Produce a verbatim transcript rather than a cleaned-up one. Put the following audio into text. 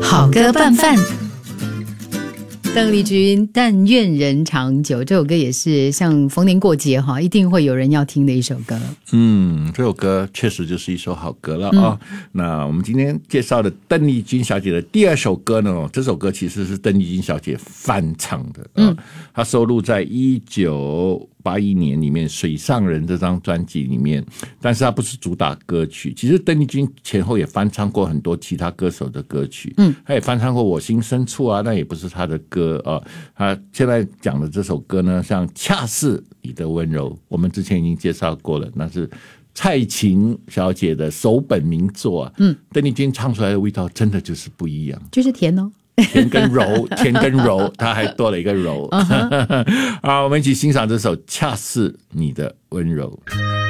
好歌拌饭。邓丽君但愿人长久，这首歌也是像逢年过节一定会有人要听的一首歌。 嗯，这首歌确实就是一首好歌了啊、嗯。那我们今天介绍的邓丽君小姐的第二首歌呢，这首歌其实是邓丽君小姐翻唱的，嗯，她收录在一九八一年里面《水上人》这张专辑里面，但是它不是主打歌曲。其实邓丽君前后也翻唱过很多其他歌手的歌曲，嗯，她也翻唱过《我心深处》啊，那也不是她的歌啊。她现在讲的这首歌呢，像《恰似你的温柔》，我们之前已经介绍过了，那是蔡琴小姐的首本名作啊。嗯，邓丽君唱出来的味道真的就是不一样， 就是甜哦。 甜跟柔，甜跟柔，它还多了一个柔。Uh-huh. 好，我们一起欣赏这首《恰似你的温柔》。